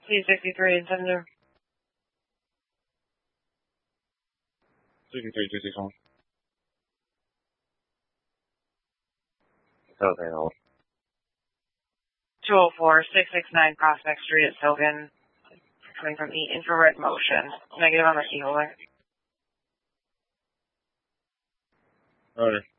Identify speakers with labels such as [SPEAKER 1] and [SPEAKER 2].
[SPEAKER 1] C63 and 72.
[SPEAKER 2] 63 to 61.
[SPEAKER 3] Okay, hold.
[SPEAKER 1] 204, 669 Prospect Street at Silgan. Coming from the infrared motion. Negative on the key holder.
[SPEAKER 2] Alright.